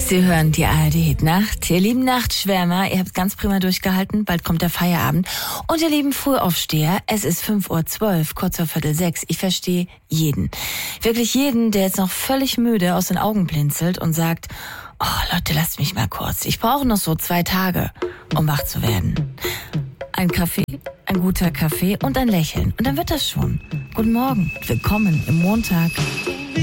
Sie hören die ARD-Hit-Nacht. Ihr lieben Nachtschwärmer, ihr habt ganz prima durchgehalten. Bald kommt der Feierabend. Und ihr lieben Frühaufsteher, es ist 5:12 Uhr, kurz vor 5:45. Ich verstehe jeden. Wirklich jeden, der jetzt noch völlig müde aus den Augen blinzelt und sagt, oh Leute, lasst mich mal kurz. Ich brauche noch so 2 Tage, um wach zu werden. Ein Kaffee, ein guter Kaffee und ein Lächeln. Und dann wird das schon. Guten Morgen, willkommen im Montag.